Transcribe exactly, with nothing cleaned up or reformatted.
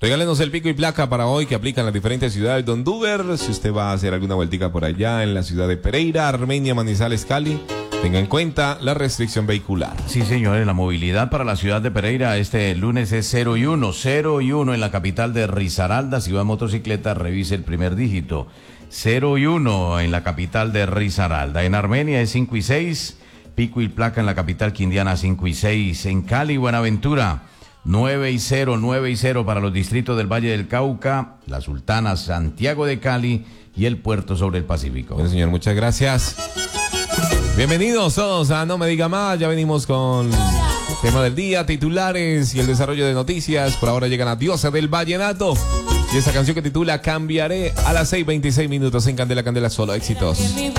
Regálenos el pico y placa para hoy que aplican las diferentes ciudades de Honduras. Si usted va a hacer alguna vueltica por allá en la ciudad de Pereira, Armenia, Manizales, Cali, tenga en cuenta la restricción vehicular. Sí, señores, la movilidad para la ciudad de Pereira este lunes es cero y uno, cero y uno en la capital de Risaralda. Si va en motocicleta, revise el primer dígito. cero y uno en la capital de Risaralda. En Armenia es cinco y seis, pico y placa en la capital quindiana cinco y seis. En Cali, Buenaventura, nueve y cero, nueve y cero para los distritos del Valle del Cauca, la Sultana, Santiago de Cali y el Puerto sobre el Pacífico. Bueno, señor, muchas gracias. Bienvenidos todos a No Me Diga Más. Ya venimos con tema del día, titulares y el desarrollo de noticias. Por ahora llegan a Diosa del Vallenato y esa canción que titula Cambiaré a las seis veintiséis minutos en Candela Candela, solo éxitos.